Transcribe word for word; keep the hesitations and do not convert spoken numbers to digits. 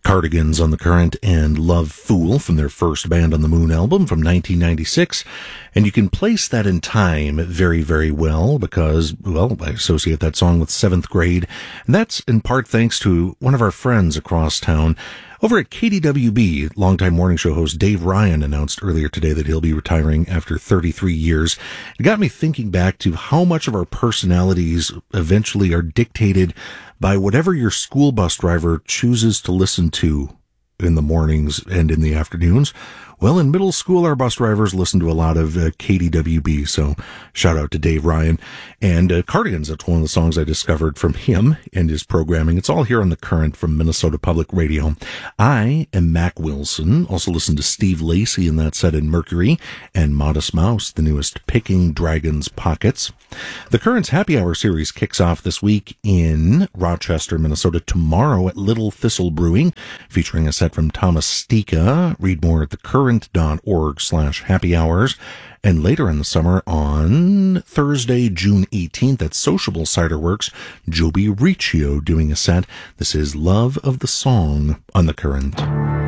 Cardigans on the Current and Love Fool from their first Band on the Moon album from nineteen ninety-six. And you can place that in time very, very well because, well, I associate that song with seventh grade. And that's in part thanks to one of our friends across town. Over at K D W B, longtime morning show host Dave Ryan announced earlier today that he'll be retiring after thirty-three years. It got me thinking back to how much of our personalities eventually are dictated by whatever your school bus driver chooses to listen to in the mornings and in the afternoons. Well, in middle school, our bus drivers listen to a lot of uh, K D W B, so shout out to Dave Ryan. And uh, Cardigans, that's one of the songs I discovered from him and his programming. It's all here on The Current from Minnesota Public Radio. I am Mac Wilson. Also listen to Steve Lacy in that set in Mercury, and Modest Mouse, the newest Picking Dragons Pockets. The Current's Happy Hour series kicks off this week in Rochester, Minnesota, tomorrow at Little Thistle Brewing, featuring a set from Thomas Stika. Read more at thecurrent.org slash happy hours. And later in the summer on Thursday, June eighteenth at Sociable Cider Works, Joby Riccio doing a set. This is Love of the Song on The Current.